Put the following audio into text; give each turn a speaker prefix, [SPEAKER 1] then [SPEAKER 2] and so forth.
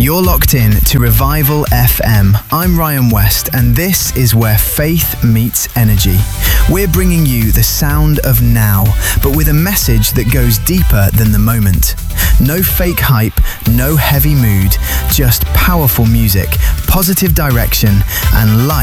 [SPEAKER 1] You're locked in to Revival FM. I'm Ryan West, and this is where faith meets energy. We're bringing you the sound of now, but with a message that goes deeper than the moment. No fake hype, no heavy mood, just powerful music, positive direction, and light